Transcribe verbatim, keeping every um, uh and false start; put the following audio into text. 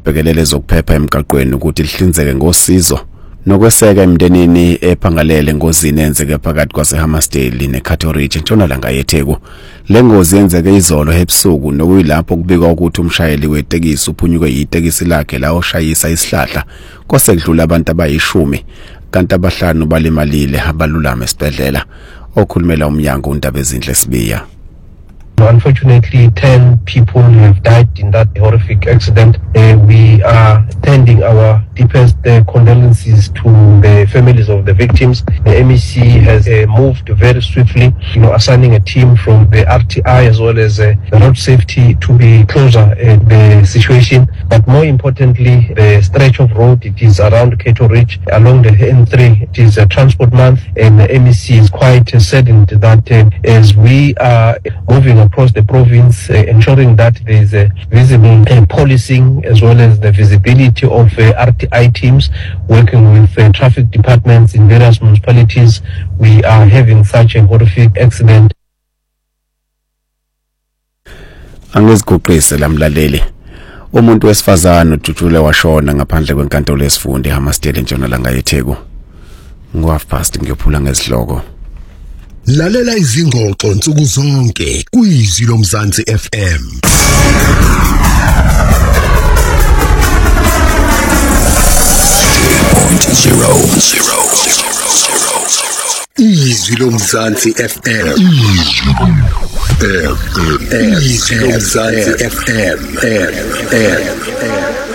elibhekelele zokuphepha emgaqweni ukuthi lihlinzeke ngosizo nokweseka emndenini ephangalele engozini enzeke phakathi kwaseHammersdale neCatterick entshonalanga yeTheku. Le ngozi yenzeke izolo ebusuku nokuyilapho kubikwa ukuthi umshayeli wetekisi uphunyuke yitekisi lakhe la oshayisa isihlahla kwasekudlula abantu abayishumi kanti abahlanu balimalile abalulama esibhedlela. Okhulumela umnyango uNdaba Ezinhle Sibiya. Unfortunately, ten people have died in that horrific accident. Uh, we are sending our deepest uh, condolences to the families of the victims. The M E C has uh, moved very swiftly, you know, assigning a team from the R T I as well as uh, the road safety to be closer at the situation. But more importantly, the stretch of road, it is around Catterick along the N three. It is a transport month, and the M E C is quite uh, saddened that uh, as we are moving across the province, uh, ensuring that there is a visible uh, policing as well as the visibility of uh, R T I teams working with uh, traffic departments in various municipalities. We are having such a horrific accident. Angiziguqise lamlaleli. Umuntu wesifazana uJujule washona ngaphandle kwenkantolo yesifundo eHammersdale entshonalanga yeTheku. Ngo-half past ngiyophula ngezihloko. Lalela izingxoxo nsuku zonke kuyizwi loMzansi F M. Izwi loMzansi F M. Izwi loMzansi F M.